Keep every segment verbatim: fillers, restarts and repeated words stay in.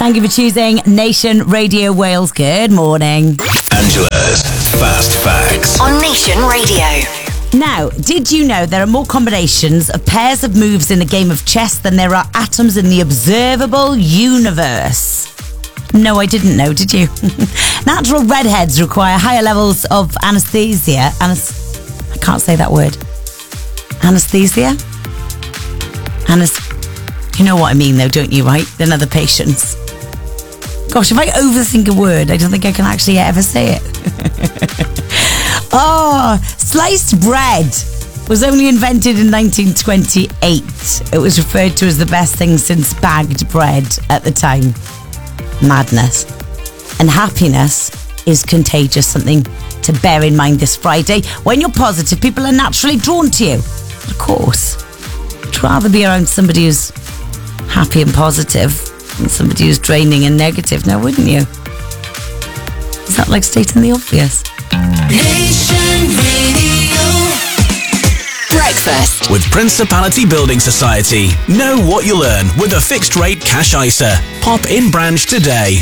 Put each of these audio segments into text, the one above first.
Thank you for choosing Nation Radio Wales. Good morning. Angela's Fast Facts on Nation Radio. Now, did you know there are more combinations of pairs of moves in a game of chess than there are atoms in the observable universe? No, I didn't know, did you? Natural redheads require higher levels of anesthesia. Anes- I can't say that word. Anesthesia? Anes- you know what I mean, though, don't you, right? Than other patients. Gosh, if I overthink a word, I don't think I can actually ever say it. Oh, sliced bread was only invented in nineteen twenty-eight. It was referred to as the best thing since bagged bread at the time. Madness. And happiness is contagious, something to bear in mind this Friday. When you're positive, people are naturally drawn to you. Of course. I'd rather be around somebody who's happy and positive than somebody who's draining and negative, now wouldn't you? Is that like stating the obvious? Nation Radio. Breakfast with Principality Building Society. Know what you'll earn with a fixed rate cash I S A. Pop in branch today.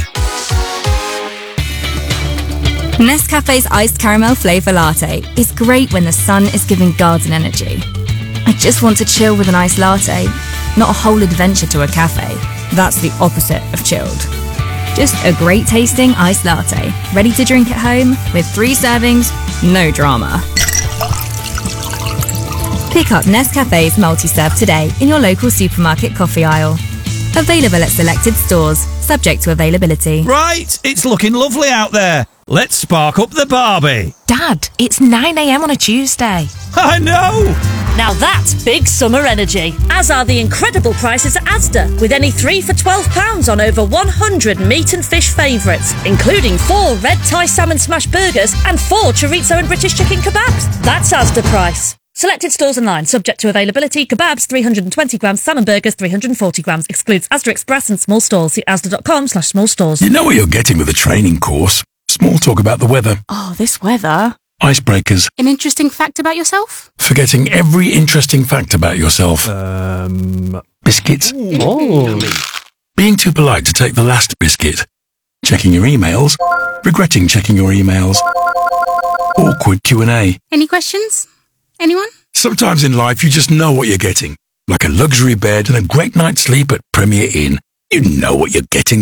Nescafe's iced caramel flavour latte is great when the sun is giving garden energy. I just want to chill with an iced latte, not a whole adventure to a cafe. That's the opposite of chilled. Just a great tasting iced latte, ready to drink at home with three servings, no drama. Pick up Nescafe's multi-serve today in your local supermarket coffee aisle. Available at selected stores, subject to availability. Right, it's looking lovely out there. Let's spark up the Barbie. Dad, it's nine a.m. on a Tuesday. I know! Now that's big summer energy, as are the incredible prices at Asda, with any three for twelve pounds on over one hundred meat and fish favourites, including four red Thai salmon smash burgers and four chorizo and British chicken kebabs. That's Asda price. Selected stores online, subject to availability. Kebabs three hundred twenty grams, salmon burgers three hundred forty grams, excludes Asda Express and small stores. See asda.com slash small stores. You know what you're getting with a training course. Small talk about the weather. Oh, this weather. Icebreakers. An interesting fact about yourself? Forgetting every interesting fact about yourself. Um... Biscuits. Oh. Being too polite to take the last biscuit. Checking your emails. Regretting checking your emails. Awkward Q and A. Any questions? Anyone? Sometimes in life you just know what you're getting. Like a luxury bed and a great night's sleep at Premier Inn. You know what you're getting.